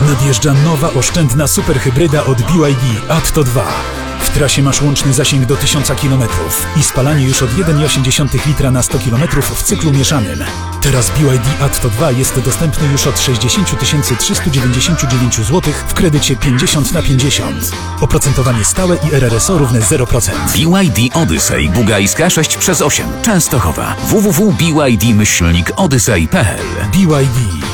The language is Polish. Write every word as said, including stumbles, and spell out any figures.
Nadjeżdża nowa, oszczędna superhybryda od B Y D Atto dwa. W trasie masz łączny zasięg do tysiąca kilometrów i spalanie już od jeden przecinek osiem litra na sto kilometrów w cyklu mieszanym. Teraz B Y D Atto dwa jest dostępny już od sześćdziesiąt tysięcy trzysta dziewięćdziesiąt dziewięć złotych w kredycie pięćdziesiąt na pięćdziesiąt. Oprocentowanie stałe i R R S O równe zero procent. B Y D Odyssey Bugajska sześć przez osiem Częstochowa. w w w kropka b y d myślnik odyssey kropka p l B Y D.